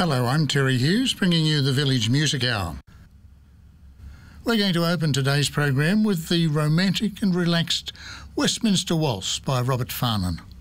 Hello, I'm Terry Hughes, bringing you the Village Music Hour. We're going to open today's program with the romantic and relaxed Westminster Waltz by Robert Farnon.